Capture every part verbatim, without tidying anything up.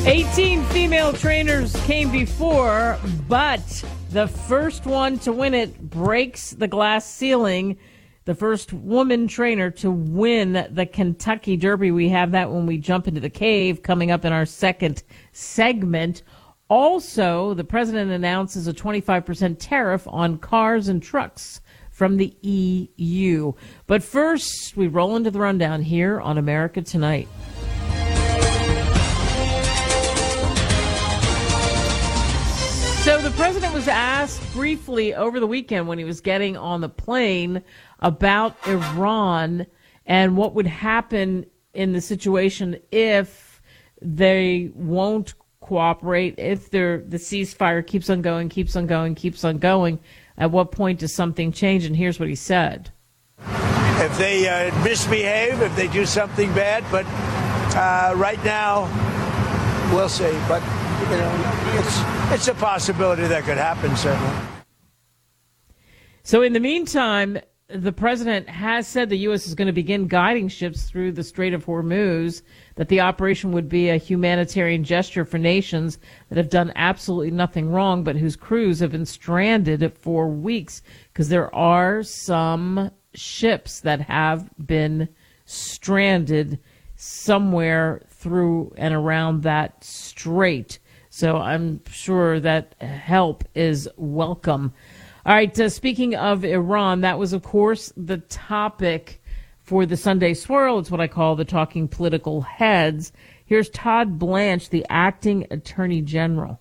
eighteen female trainers came before, but the first one to win it breaks the glass ceiling. The first woman trainer to win the Kentucky Derby. We have that when we jump into the cave coming up in our second segment. Also, the president announces a twenty-five percent tariff on cars and trucks from the E U. But first, we roll into the rundown here on America Tonight. So the president was asked briefly over the weekend when he was getting on the plane about Iran and what would happen in the situation if they won't cooperate, if the ceasefire keeps on going, keeps on going, keeps on going. At what point does something change? And here's what he said. If they uh, misbehave, if they do something bad, but uh, right now, we'll see. But, you know, it's, it's a possibility that could happen, certainly. So in the meantime, the president has said the U S is going to begin guiding ships through the Strait of Hormuz, that the operation would be a humanitarian gesture for nations that have done absolutely nothing wrong, but whose crews have been stranded for weeks, because there are some ships that have been stranded somewhere through and around that strait. So I'm sure that help is welcome. All right, uh, speaking of Iran, that was, of course, the topic for the Sunday Swirl. It's what I call the Talking Political Heads. Here's Todd Blanche, the acting attorney general.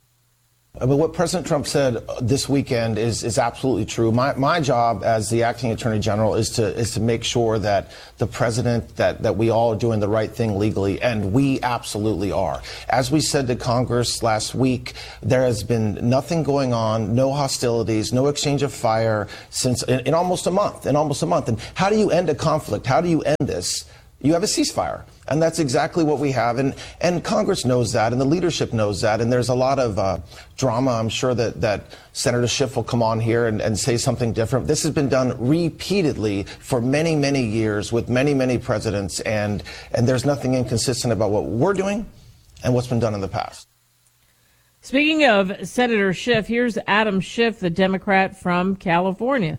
I mean, what President Trump said this weekend is, is absolutely true. My, my job as the acting attorney general is to is to make sure that the president, that, that we all are doing the right thing legally, and we absolutely are. As we said to Congress last week, there has been nothing going on, no hostilities, no exchange of fire since in, in almost a month, in almost a month. And how do you end a conflict? How do you end this? You have a ceasefire. And that's exactly what we have. And, and Congress knows that, and the leadership knows that. And there's a lot of uh, drama. I'm sure that, that Senator Schiff will come on here and, and say something different. This has been done repeatedly for many, many years with many, many presidents. And, and there's nothing inconsistent about what we're doing and what's been done in the past. Speaking of Senator Schiff, here's Adam Schiff, the Democrat from California.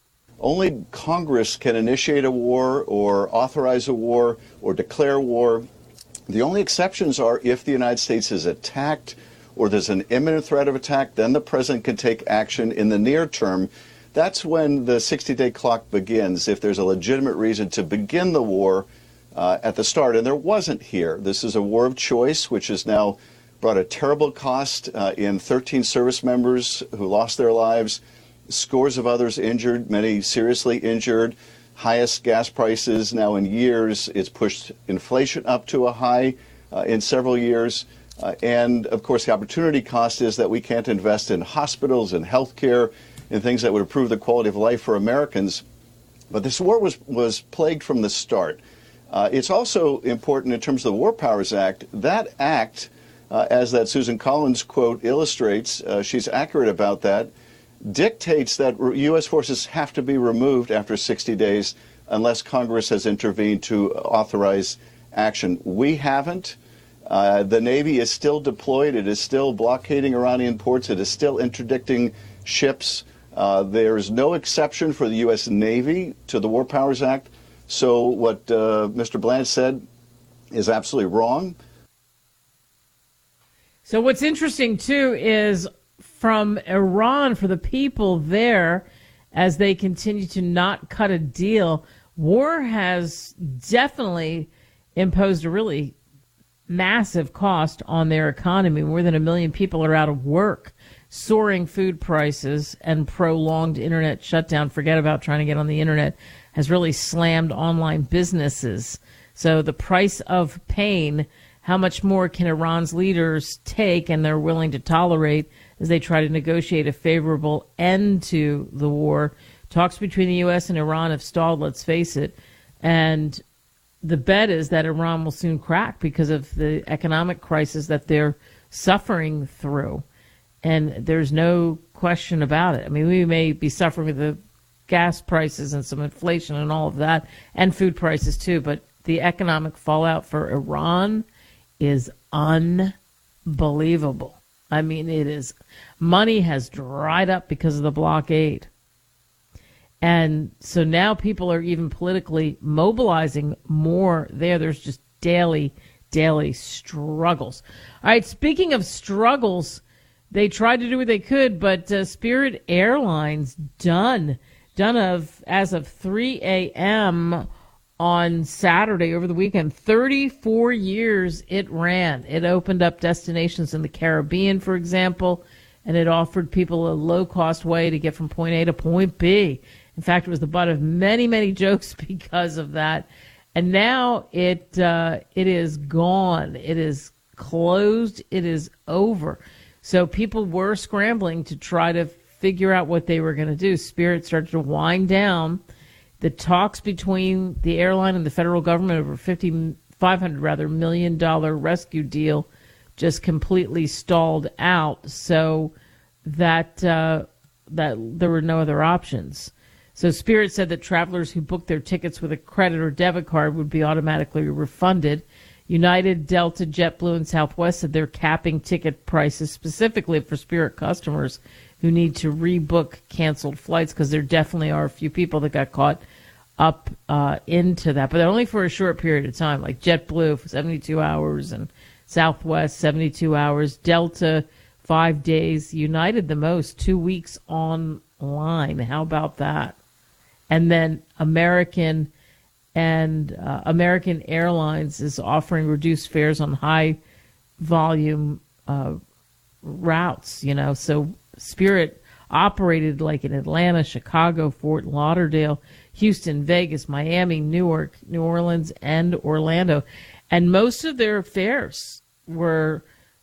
Only Congress can initiate a war or authorize a war or declare war. The only exceptions are if the United States is attacked or there's an imminent threat of attack, then the president can take action in the near term. That's when the sixty-day clock begins, if there's a legitimate reason to begin the war uh, at the start. And there wasn't here. This is a war of choice, which has now brought a terrible cost uh, in thirteen service members who lost their lives, scores of others injured, many seriously injured, highest gas prices now in years. It's pushed inflation up to a high uh, in several years. Uh, and, of course, the opportunity cost is that we can't invest in hospitals and health care and things that would improve the quality of life for Americans. But this war was, was plagued from the start. Uh, it's also important in terms of the War Powers Act. That act, uh, as that Susan Collins quote illustrates, uh, she's accurate about that, dictates that U S forces have to be removed after sixty days unless Congress has intervened to authorize action. We haven't. Uh, the Navy is still deployed. It is still blockading Iranian ports. It is still interdicting ships. Uh, there is no exception for the U S Navy to the War Powers Act. So what uh, Mister Blanche said is absolutely wrong. So what's interesting, too, is from Iran, for the people there, as they continue to not cut a deal, war has definitely imposed a really massive cost on their economy. More than a million people are out of work, soaring food prices, and prolonged internet shutdown. Forget about trying to get on the internet, has really slammed online businesses. So the price of pain, how much more can Iran's leaders take and they're willing to tolerate as they try to negotiate a favorable end to the war? Talks between the U S and Iran have stalled, let's face it. And the bet is that Iran will soon crack because of the economic crisis that they're suffering through. And there's no question about it. I mean, we may be suffering with the gas prices and some inflation and all of that, and food prices too, but the economic fallout for Iran is unbelievable. unbelievable. I mean, it is, money has dried up because of the blockade. And so now people are even politically mobilizing more there. There's just daily, daily struggles. All right, speaking of struggles, they tried to do what they could, but uh, Spirit Airlines done. Done of as of three a.m. on Saturday over the weekend. thirty-four years it ran. It opened up destinations in the Caribbean, for example, and it offered people a low-cost way to get from point A to point B. In fact, it was the butt of many, many jokes because of that. And now it uh, it is gone. It is closed. It is over. So people were scrambling to try to figure out what they were going to do. Spirit started to wind down. The talks between the airline and the federal government over fifty, five hundred rather million dollar rescue deal just completely stalled out. So that uh, that there were no other options. So Spirit said that travelers who booked their tickets with a credit or debit card would be automatically refunded. United, Delta, JetBlue, and Southwest said they're capping ticket prices specifically for Spirit customers who need to rebook canceled flights, because there definitely are a few people that got caught up uh, into that, but only for a short period of time, like JetBlue for seventy-two hours and Southwest seventy-two hours, Delta five days, United the most, two weeks online. How about that? And then American and uh, American Airlines is offering reduced fares on high volume uh, routes, you know, so Spirit operated like in Atlanta, Chicago, Fort Lauderdale, Houston, Vegas, Miami, Newark, New Orleans, and Orlando. And most of their fares were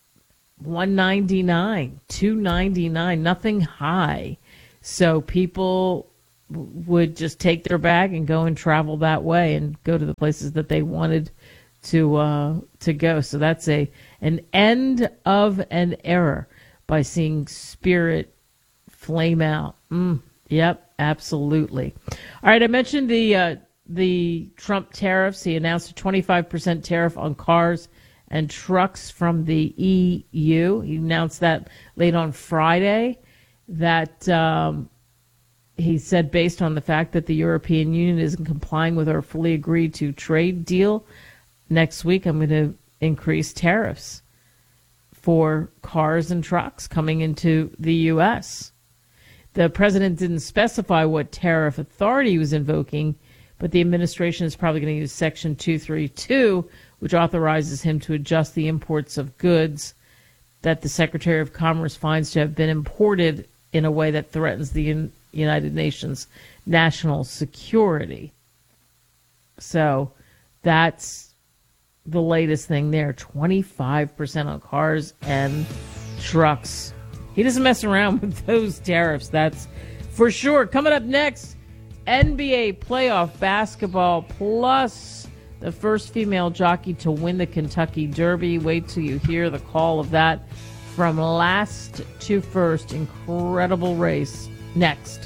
one ninety-nine, two ninety-nine, nothing high. So people would just take their bag and go and travel that way and go to the places that they wanted to uh, to go. So that's a an end of an era by seeing Spirit flame out. Mm, yep, absolutely. All right, I mentioned the uh, the Trump tariffs. He announced a twenty-five percent tariff on cars and trucks from the E U. He announced that late on Friday. That um, he said, based on the fact that the European Union isn't complying with our fully agreed to trade deal, next week I'm going to increase tariffs for cars and trucks coming into the U S. The president didn't specify what tariff authority he was invoking, but the administration is probably going to use Section two thirty-two, which authorizes him to adjust the imports of goods that the Secretary of Commerce finds to have been imported in a way that threatens the United Nations national security. So that's the latest thing there. twenty-five percent on cars and trucks. He doesn't mess around with those tariffs, that's for sure. Coming up next, N B A playoff basketball, plus the first female jockey to win the Kentucky Derby. Wait till you hear the call of that. From last to first, incredible race. Next.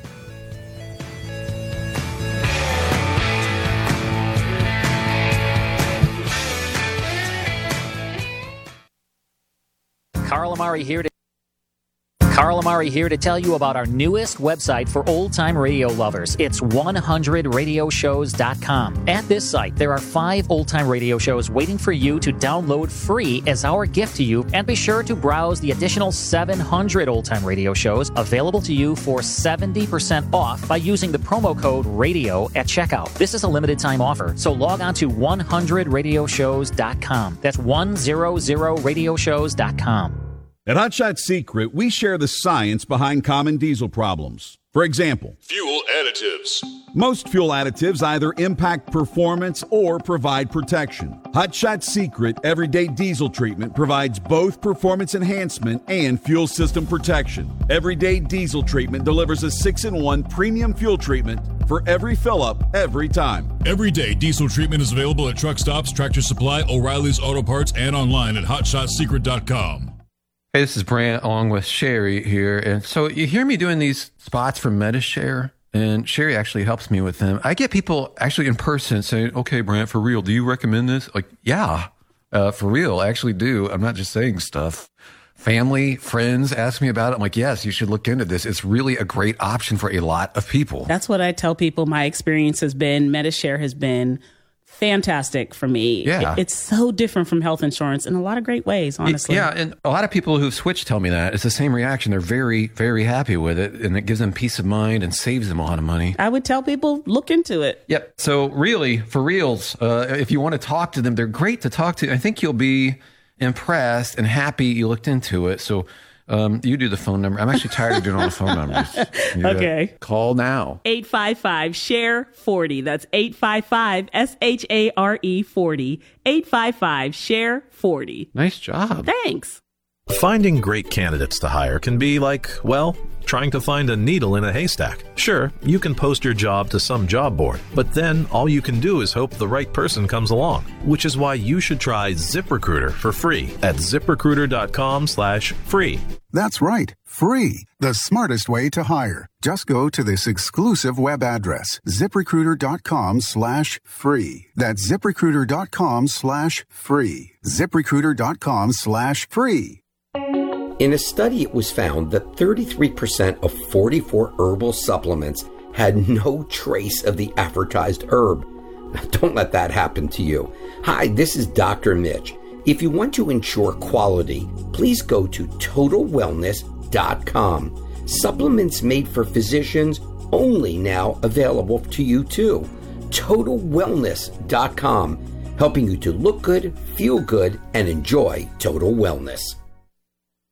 Carl Amari here to Carl Amari here to tell you about our newest website for old-time radio lovers. It's one hundred radio shows dot com. At this site, there are five old-time radio shows waiting for you to download free as our gift to you, and be sure to browse the additional seven hundred old-time radio shows available to you for seventy percent off by using the promo code RADIO at checkout. This is a limited-time offer, so log on to one hundred radio shows dot com. That's one hundred radio shows dot com. At Hot Shot Secret, we share the science behind common diesel problems. For example, fuel additives. Most fuel additives either impact performance or provide protection. Hot Shot Secret Everyday Diesel Treatment provides both performance enhancement and fuel system protection. Everyday Diesel Treatment delivers a six in one premium fuel treatment for every fill-up, every time. Everyday Diesel Treatment is available at truck stops, Tractor Supply, O'Reilly's Auto Parts, and online at hot shot secret dot com. Hey, this is Brant along with Sherry here. And so you hear me doing these spots for MediShare, and Sherry actually helps me with them. I get people actually in person saying, okay, Brant, for real, do you recommend this? Like, yeah, Uh, for real, I actually do. I'm not just saying stuff. Family, friends ask me about it. I'm like, yes, you should look into this. It's really a great option for a lot of people. That's what I tell people. My experience has been, Medi-Share has been fantastic for me. Yeah. It, it's so different from health insurance in a lot of great ways, honestly. Yeah, and a lot of people who've switched tell me that. It's the same reaction. They're very, very happy with it, and it gives them peace of mind and saves them a lot of money. I would tell people, look into it. Yep. So really, for reals, uh, if you want to talk to them, they're great to talk to. I think you'll be impressed and happy you looked into it. So um, you do the phone number. I'm actually tired of doing all the phone numbers. You okay. Call now. eight five five, S H A R E, forty. That's eight five five, S H A R E, forty. eight five five, S H A R E, forty. Nice job. Thanks. Finding great candidates to hire can be like, well, trying to find a needle in a haystack. Sure, you can post your job to some job board, but then all you can do is hope the right person comes along, which is why you should try ZipRecruiter for free at ZipRecruiter.com slash free. That's right, free. The smartest way to hire. Just go to this exclusive web address, ZipRecruiter.com slash free. That's ZipRecruiter.com slash free. ZipRecruiter.com slash free. In a study, it was found that thirty-three percent of forty-four herbal supplements had no trace of the advertised herb. Don't let that happen to you. Hi, this is Doctor Mitch. If you want to ensure quality, please go to total wellness dot com. Supplements made for physicians, only now available to you too. total wellness dot com, helping you to look good, feel good, and enjoy total wellness.